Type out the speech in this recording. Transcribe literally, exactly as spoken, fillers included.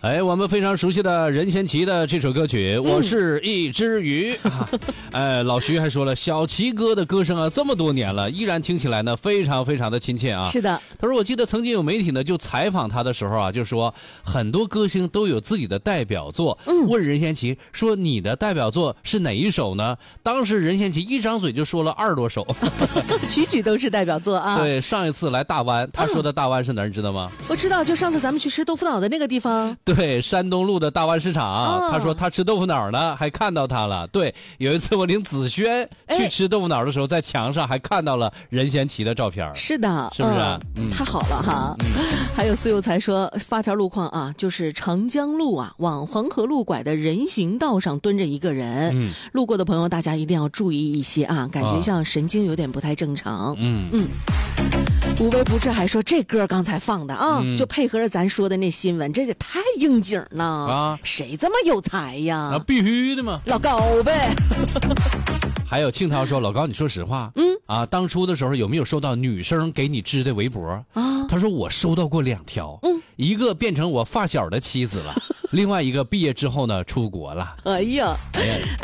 哎，我们非常熟悉的任贤齐的这首歌曲《我是一只鱼》啊，哎，老徐还说了，小齐哥的歌声啊，这么多年了，依然听起来呢非常非常的亲切啊。 是的， 他说我记得曾经有媒体呢就采访他的时候啊，就说很多歌星都有自己的代表作，嗯，问任贤齐说你的代表作是哪一首呢？当时任贤齐一张嘴就说了二十多首， 曲曲都是代表作啊。 对，上一次来大湾，他说的大湾是哪儿，你知道吗？ 我知道，就上次咱们去吃豆腐脑的那个地方。 对，山东路的大湾市场、 哦、 他说他吃豆腐脑呢，还看到他了。对，有一次我领子轩去吃豆腐脑的时候，在墙上还看到了任贤齐的照片。 是的， 是不是、啊嗯嗯、太好了哈、嗯、还有苏有才说发条路况啊，就是长江路啊往黄河路拐的人行道上蹲着一个人、嗯、路过的朋友大家一定要注意一些啊，感觉像神经有点不太正常。嗯嗯，无微不至还说这歌刚才放的啊、嗯、就配合着咱说的那新闻，这也太应景了啊！谁这么有才呀？ 那必须的嘛， 老高呗。 还有庆涛说，老高，你说实话，嗯啊，当初的时候有没有收到女生给你织的围脖啊？他说我收到过两条，嗯，一个变成我发小的妻子了，另外一个毕业之后呢出国了。 哎呀，哎呀。